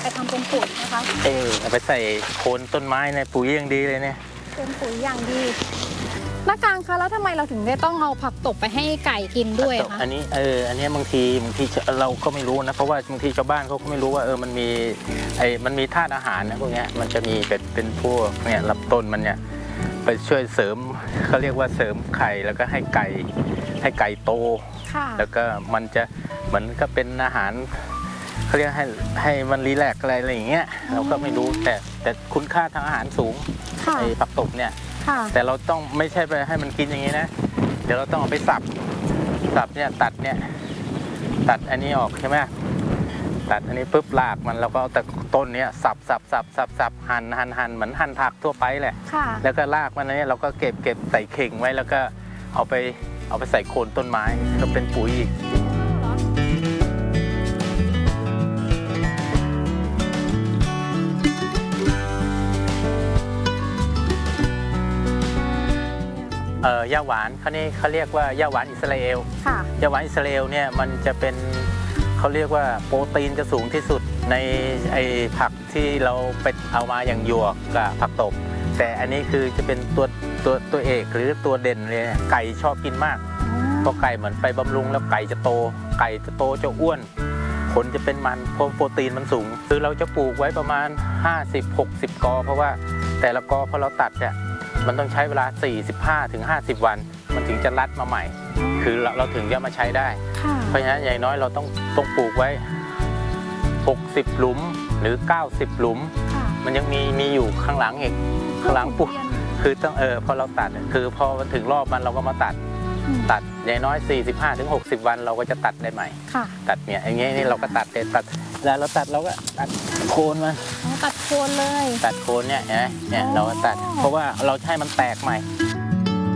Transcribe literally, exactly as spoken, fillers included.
ไปทำเป็นปุ๋ยนะคะเออเอาไปใส่โคนต้นไม้ในปุ๋ยอย่างดีเลยเนี่ยเป็นปุ๋ยอย่างดีน้ากลางคะแล้วทำไมเราถึงได้ต้องเอาผักตบไปให้ไก่กินด้วยคะอันนี้เอออันนี้บางทีบางทีเราก็ไม่รู้นะเพราะว่าบางทีชาวบ้านเขาก็ไม่รู้ว่าเออมันมีไอ้มันมีธาตุอาหารนะพวกนี้มันจะมีเป็นเป็นพวกเนี่ยลำต้นมันเนี่ยไปช่วยเสริมเขาเรียกว่าเสริมไข่แล้วก็ให้ไก่ให้ไก่โตแล้วก็มันจะเหมือนก็เป็นอาหารเขาเรียกให้ให้มันรีแลกซ์อะไรอะไรอย่างเงี้ยเราก็ไม่รู้แต่แต่คุณค่าทางอาหารสูงไอ้ผักตบเนี่ยแต่เราต้องไม่ใช่ไปให้มันกินอย่างนี้นะเดี๋ยวเราต้องเอาไปสับสับเนี่ยตัดเนี่ยตัดอันนี้ออกใช่ไหมตัดอันนี้ปุ๊บรากมันเราก็เอาแต่ต้นเนี้ยสับสับสับสับสับหั่นหั่นหั่นเหมือนหั่นผักทั่วไปแหละแล้วก็รากมันเนี่ยเราก็เก็บเก็บใส่เข่งไว้แล้วก็เอาไปเอาไปใส่โคนต้นไม้ก็เป็นปุ๋ยอีกเอ่อย่าหวานเขานี่เขาเรียกว่าย่าหวานอิสราเอลย่าหวานอิสราเอลเนี่ยมันจะเป็นเขาเรียกว่าโปรตีนจะสูงที่สุดในไอ้ผักที่เราไปเอามาอย่างหยวกกับผักตบแต่อันนี้คือจะเป็นตัวตัวตัวเอกหรือตัวเด่นเลยไก่ชอบกินมากเพราะไก่เหมือนไปบำรุงแล้วไก่จะโตไก่จะโตจะอ้วนผลจะเป็นมันเพราะโปรตีนมันสูงคือเราจะปลูกไว้ประมาณ ห้าสิบ หกสิบ กอเพราะว่าแต่ละกอพอเราตัดเนี่ยมันต้องใช้เวลา สี่สิบห้าถึงห้าสิบ วันมันถึงจะรัดมาใหม่คือเราเราถึงจะมาใช้ได้เพราะฉะนั้นอย่างน้อยเราต้องต้องปลูกไว้หกสิบหลุมหรือเก้าสิบหลุมมันยังมีมีอยู่ข้างหลังอีกข้างหลังปลูกคือต้องเออพอเราตัดคือพอมันถึงรอบมันเราก็มาตัดตัดอย่างน้อย สี่สิบห้าถึงหกสิบ วันเราก็จะตัดได้ใหม่ตัดเนี่ยอย่างเงี้ยนี่เราก็ตัดเลยตัดแล้วเราตัดเราก็ตัดโคนมันตัดโคนเลยตัดโคนเนี่ยเห็นไหมเนี่ยเราก็ตัดเพราะว่าเราให้มันแตกใหม่